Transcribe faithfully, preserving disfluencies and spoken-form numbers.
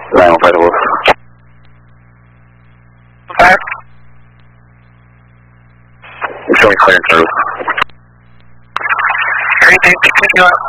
nine one five double. Five. Showing clearance, Charles. Great, thank you.